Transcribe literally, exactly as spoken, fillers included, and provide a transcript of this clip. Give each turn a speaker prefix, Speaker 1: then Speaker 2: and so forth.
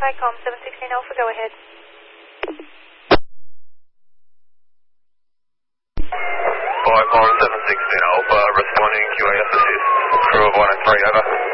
Speaker 1: FICOM seven sixteen Alpha, go ahead.
Speaker 2: FICOM seven sixteen Alpha, responding Q A S assist. Crew of one and three, over.